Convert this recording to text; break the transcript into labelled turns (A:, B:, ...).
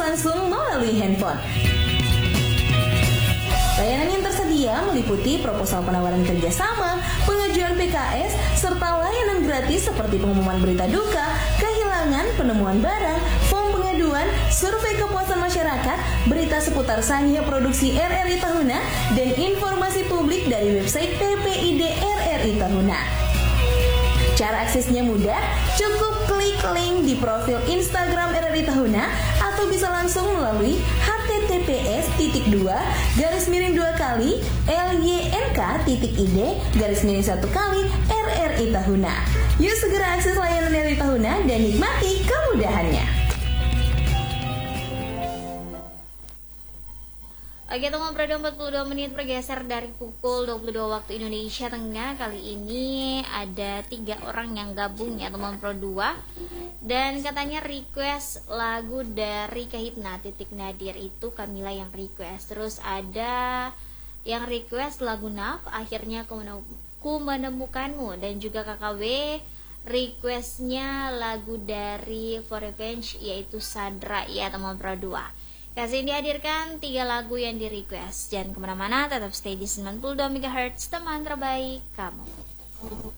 A: langsung melalui handphone. Layanan yang tersedia meliputi proposal penawaran kerjasama, pengajuan PKS, serta layanan gratis seperti pengumuman berita duka, kehilangan, penemuan barang, form pengaduan, survei kepuasan masyarakat, berita seputar sahih produksi RRI Tahuna, dan informasi publik dari website PPID RRI Tahuna. Cara aksesnya mudah, cukup klik link di profil Instagram RRI Tahuna atau bisa langsung melalui https://lynk.id/1 Tahuna. Yuk segera akses layanan RRI Tahuna dan nikmati kemudahannya.
B: Oke teman Pro 42 menit bergeser dari pukul 22 waktu Indonesia Tengah. Kali ini ada 3 orang yang gabung ya teman Pro 2. Dan katanya request lagu dari Kahitna Titik Nadir, itu Kamila yang request. Terus ada yang request lagu Naf, Akhirnya Ku Menemukanmu. Dan juga KKW requestnya lagu dari For Revenge yaitu Sadra ya teman Pro 2. Kasih dihadirkan 3 lagu yang di request. Jangan kemana-mana, tetap stay di 92 MHz, teman terbaik kamu.